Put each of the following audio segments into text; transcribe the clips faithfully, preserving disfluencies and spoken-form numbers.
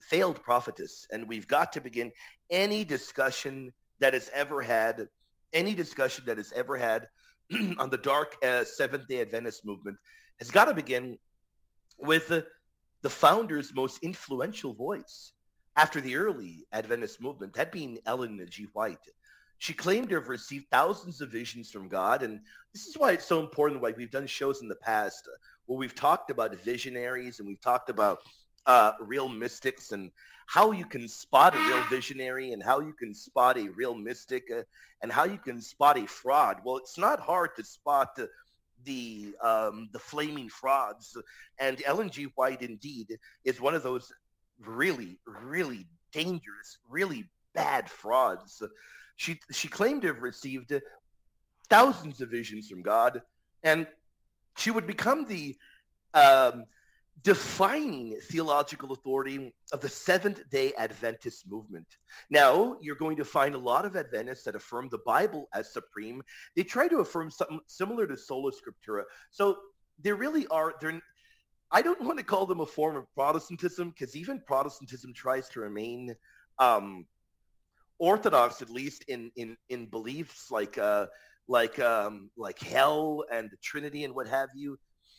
failed prophetess, and we've got to begin any discussion that has ever had, any discussion that has ever had on the dark uh, Seventh-day Adventist movement has got to begin with uh, the founder's most influential voice after the early Adventist movement, that being Ellen G. White. She claimed to have received thousands of visions from God, and this is why it's so important. Why we've done shows in the past uh, where we've talked about visionaries and we've talked about uh, real mystics and how you can spot a real visionary and how you can spot a real mystic uh, and how you can spot a fraud. Well, it's not hard to spot the the, um, the flaming frauds, and Ellen G. White indeed is one of those really, really dangerous, really bad frauds. She she claimed to have received thousands of visions from God, and she would become the um, defining theological authority of the Seventh-day Adventist movement. Now, you're going to find a lot of Adventists that affirm the Bible as supreme. They try to affirm something similar to sola scriptura. So they really are, they're, I don't want to call them a form of Protestantism, because even Protestantism tries to remain um, orthodox, at least in in in beliefs like uh like um like hell and the Trinity and what have you.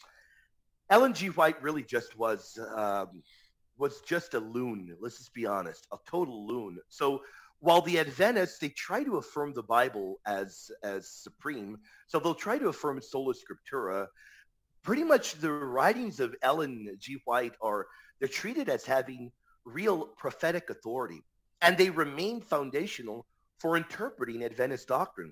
Ellen G. White really just was um was just a loon. Let's just be honest, a total loon. So while the Adventists, they try to affirm the Bible as as supreme, so they'll try to affirm sola scriptura. Pretty much the writings of Ellen G. White are, they're treated as having real prophetic authority, and they remain foundational for interpreting Adventist doctrine.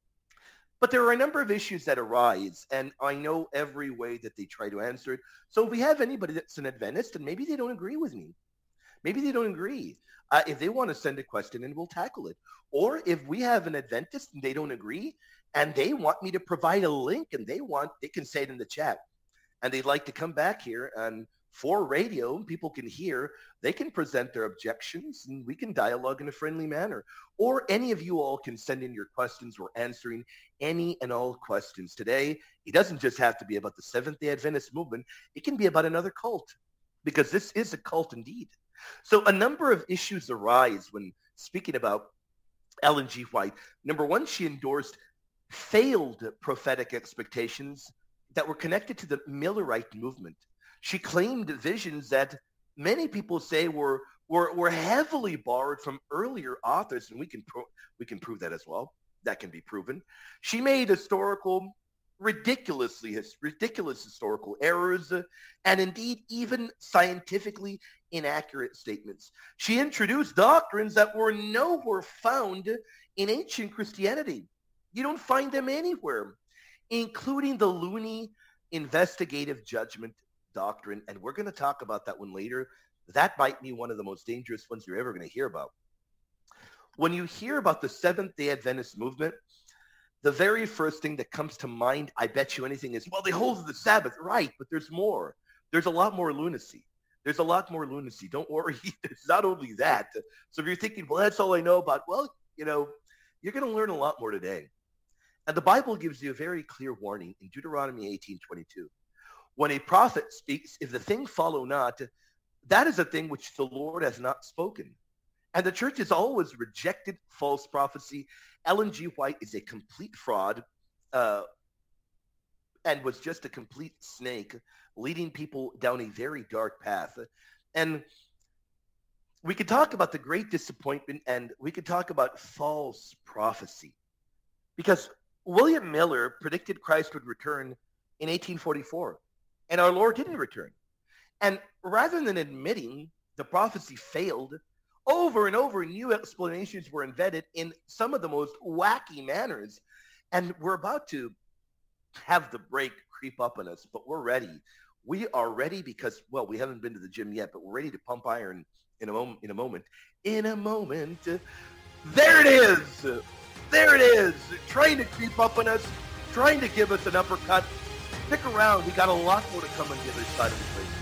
But there are a number of issues that arise, and I know every way that they try to answer it. So if we have anybody that's an Adventist, and maybe they don't agree with me, maybe they don't agree, uh, if they want to send a question in, we'll tackle it. Or if we have an Adventist and they don't agree, and they want me to provide a link, and they want, they can say it in the chat, and they'd like to come back here and for radio, people can hear, they can present their objections, and we can dialogue in a friendly manner. Or any of you all can send in your questions. We're answering any and all questions today. It doesn't just have to be about the Seventh-day Adventist movement. It can be about another cult, because this is a cult indeed. So a number of issues arise when speaking about Ellen G. White. Number one, she endorsed failed prophetic expectations that were connected to the Millerite movement. She claimed visions that many people say were were, were heavily borrowed from earlier authors, and we can pro- we can prove that as well. That can be proven. She made historical, ridiculously ridiculous historical errors, uh, and indeed even scientifically inaccurate statements. She introduced doctrines that were nowhere found in ancient Christianity. You don't find them anywhere, including the loony investigative judgment doctrine, and we're going to talk about that one later. That might be one of the most dangerous ones you're ever going to hear about. When you hear about the Seventh-day Adventist movement, the very first thing that comes to mind, I bet you anything, is, well, they hold the Sabbath. Right, but there's more. There's a lot more lunacy. There's a lot more lunacy. Don't worry. It's not only that. So if you're thinking, well, that's all I know about, well, you know, you're going to learn a lot more today. And the Bible gives you a very clear warning in Deuteronomy eighteen twenty-two. When a prophet speaks, if the thing follow not, that is a thing which the Lord has not spoken. And the church has always rejected false prophecy. Ellen G. White is a complete fraud uh, and was just a complete snake, leading people down a very dark path. And we could talk about the great disappointment, and we could talk about false prophecy. Because William Miller predicted Christ would return in eighteen forty-four. And our Lord didn't return. And rather than admitting the prophecy failed, over and over new explanations were invented in some of the most wacky manners. And we're about to have the break creep up on us, but we're ready. We are ready because, well, we haven't been to the gym yet, but we're ready to pump iron in a moment. In a moment. In a moment. There it is. There it is. Trying to creep up on us, trying to give us an uppercut. Stick around. We got a lot more to come on the other side of the break.